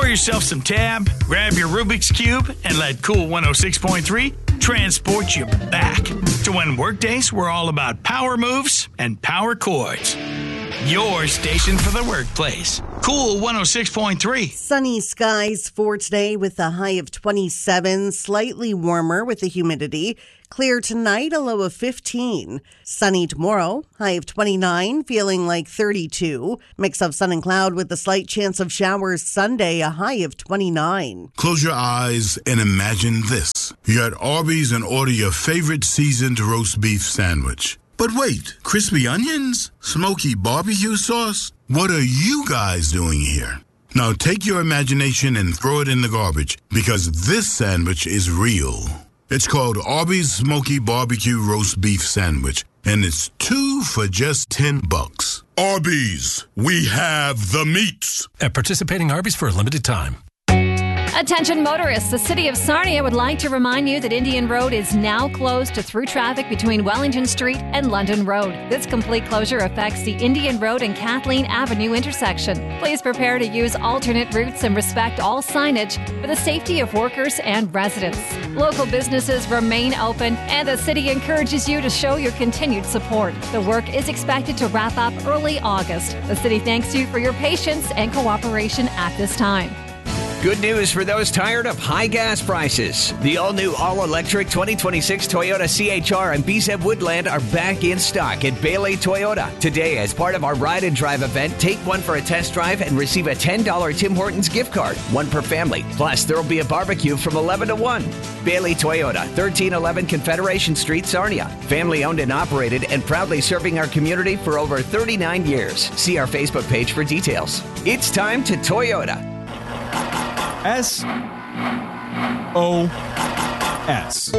yourself some tab, grab your Rubik's Cube, and let Cool 106.3 transport you back to when workdays were all about power moves and power chords. Your station for the workplace. Cool 106.3. Sunny skies for today with a high of 27, slightly warmer with the humidity. Clear tonight, a low of 15. Sunny tomorrow, high of 29, feeling like 32. Mix of sun and cloud with a slight chance of showers Sunday, a high of 29. Close your eyes and imagine this. You're at Arby's and order your favorite seasoned roast beef sandwich. But wait, crispy onions? Smoky barbecue sauce? What are you guys doing here? Now take your imagination and throw it in the garbage, because this sandwich is real. It's called Arby's Smoky Barbecue Roast Beef Sandwich, and it's 2 for just $10. Arby's, we have the meats. At participating Arby's for a limited time. Attention motorists, the City of Sarnia would like to remind you that Indian Road is now closed to through traffic between Wellington Street and London Road. This complete closure affects the Indian Road and Kathleen Avenue intersection. Please prepare to use alternate routes and respect all signage for the safety of workers and residents. Local businesses remain open, and the city encourages you to show your continued support. The work is expected to wrap up early August. The city thanks you for your patience and cooperation at this time. Good news for those tired of high gas prices. The all-new, all-electric 2026 Toyota CHR and BZ Woodland are back in stock at Bailey Toyota. Today, as part of our Ride and Drive event, take one for a test drive and receive a $10 Tim Hortons gift card, one per family. Plus, there will be a barbecue from 11 to 1. Bailey Toyota, 1311 Confederation Street, Sarnia. Family-owned and operated and proudly serving our community for over 39 years. See our Facebook page for details. It's time to Toyota. SOS.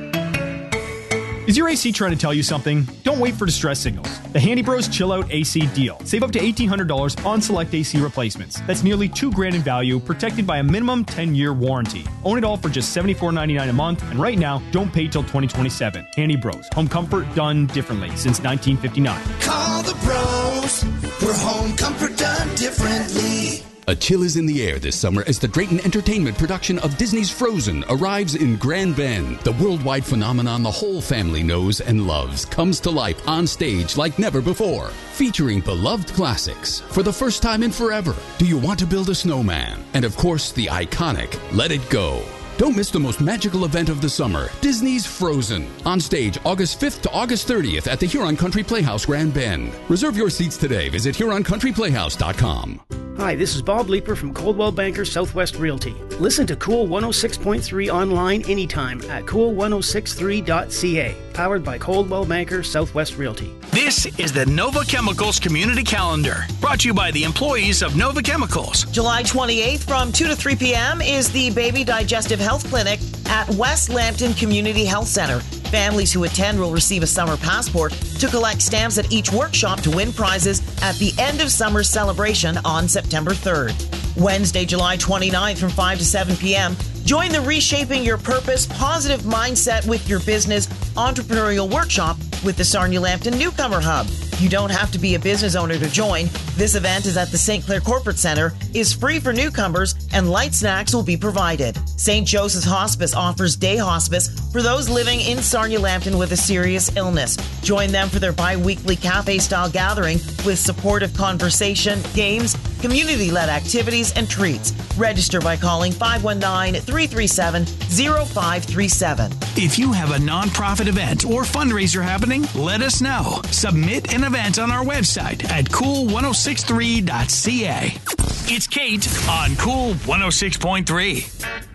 Is your AC trying to tell you something? Don't wait for distress signals. The Handy Bros Chill Out AC deal. Save up to $1,800 on select AC replacements. That's nearly $2,000 in value, protected by a minimum 10-year warranty. Own it all for just $74.99 a month, and right now, don't pay till 2027. Handy Bros. Home comfort done differently since 1959. Call the Bros for home comfort done differently. A chill is in the air this summer as the Drayton Entertainment production of Disney's Frozen arrives in Grand Bend. The worldwide phenomenon the whole family knows and loves comes to life on stage like never before. Featuring beloved classics for the first time in forever. Do You Want to Build a Snowman? And of course, the iconic Let It Go. Don't miss the most magical event of the summer, Disney's Frozen. On stage August 5th to August 30th at the Huron Country Playhouse, Grand Bend. Reserve your seats today. Visit HuronCountryPlayhouse.com. Hi, this is Bob Leeper from Coldwell Banker Southwest Realty. Listen to Cool 106.3 online anytime at cool1063.ca. Powered by Coldwell Banker Southwest Realty. This is the Nova Chemicals Community Calendar, brought to you by the employees of Nova Chemicals. July 28th from 2 to 3 p.m. is the Baby Digestive Health Clinic at West Lambton Community Health Center. Families who attend will receive a summer passport to collect stamps at each workshop to win prizes at the end of summer celebration on September 3rd. Wednesday, July 29th from 5 to 7 p.m., join the Reshaping Your Purpose Positive Mindset with Your Business entrepreneurial workshop with the Sarnia Lambton Newcomer Hub. You don't have to be a business owner to join. This event is at the St. Clair Corporate Center, is free for newcomers, and light snacks will be provided. St. Joseph's Hospice offers day hospice for those living in Sarnia Lambton with a serious illness. Join them for their bi-weekly cafe-style gathering with supportive conversation, games, community-led activities, and treats. Register by calling 519-337-0537. If you have a nonprofit event or fundraiser happening, let us know. Submit an event on our website at cool1063.ca. It's Kate on Cool 106.3.